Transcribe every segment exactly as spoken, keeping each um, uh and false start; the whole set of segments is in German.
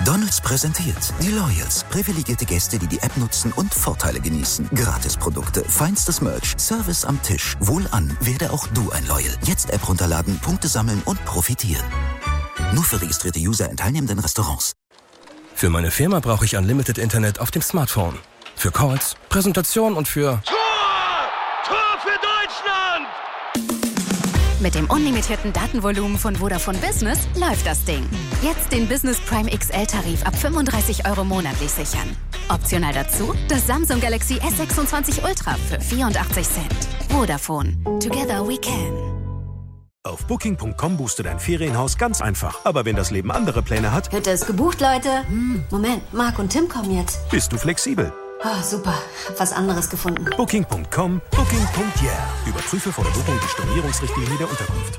McDonald's präsentiert die Loyals. Privilegierte Gäste, die die App nutzen und Vorteile genießen. Gratisprodukte, feinstes Merch, Service am Tisch. Wohlan, werde auch du ein Loyal. Jetzt App runterladen, Punkte sammeln und profitieren. Nur für registrierte User in teilnehmenden Restaurants. Für meine Firma brauche ich Unlimited Internet auf dem Smartphone. Für Calls, Präsentation und für... Tor! Tor für Deutschland! Mit dem unlimitierten Datenvolumen von Vodafone Business läuft das Ding. Jetzt den Business Prime X L-Tarif ab fünfunddreißig Euro monatlich sichern. Optional dazu das Samsung Galaxy S sechsundzwanzig Ultra für vierundachtzig Cent. Vodafone. Together we can. Auf Booking Punkt com buchst du dein Ferienhaus ganz einfach. Aber wenn das Leben andere Pläne hat... Hütte ist gebucht, Leute. Hm, Moment, Marc und Tim kommen jetzt. Bist du flexibel? Oh, super. Hab was anderes gefunden. Booking Punkt com, Booking Punkt yeah. Überprüfe vor der Buchung die Stornierungsrichtlinie der Unterkunft.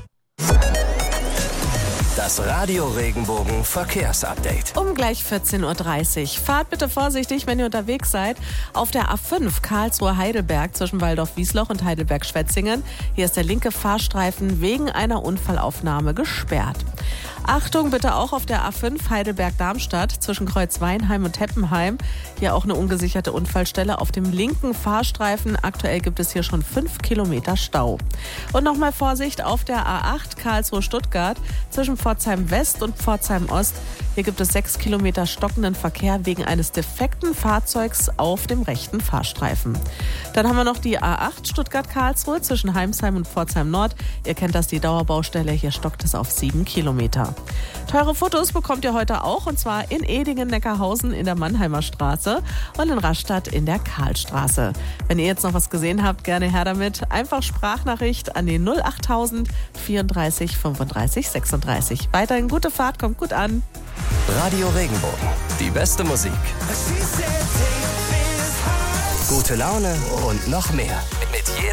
Das Radio Regenbogen Verkehrsupdate. Um gleich vierzehn Uhr dreißig. Fahrt bitte vorsichtig, wenn ihr unterwegs seid. Auf der A fünf Karlsruhe-Heidelberg zwischen Waldorf-Wiesloch und Heidelberg-Schwetzingen. Hier ist der linke Fahrstreifen wegen einer Unfallaufnahme gesperrt. Achtung bitte auch auf der A fünf Heidelberg-Darmstadt zwischen Kreuzweinheim und Teppenheim. Hier auch eine ungesicherte Unfallstelle auf dem linken Fahrstreifen. Aktuell gibt es hier schon fünf Kilometer Stau. Und nochmal Vorsicht auf der A acht Karlsruhe-Stuttgart zwischen Pforzheim West und Pforzheim Ost. Hier gibt es sechs Kilometer stockenden Verkehr wegen eines defekten Fahrzeugs auf dem rechten Fahrstreifen. Dann haben wir noch die A acht Stuttgart-Karlsruhe zwischen Heimsheim und Pforzheim Nord. Ihr kennt das, die Dauerbaustelle. Hier stockt es auf sieben Kilometer. Teure Fotos bekommt ihr heute auch, und zwar in Edingen-Neckarhausen in der Mannheimer Straße und in Rastatt in der Karlstraße. Wenn ihr jetzt noch was gesehen habt, gerne her damit. Einfach Sprachnachricht an die null achttausend vierunddreißig fünfunddreißig sechsunddreißig. Weiterhin gute Fahrt, kommt gut an. Radio Regenbogen. Die beste Musik. Gute Laune und noch mehr. Mit jedem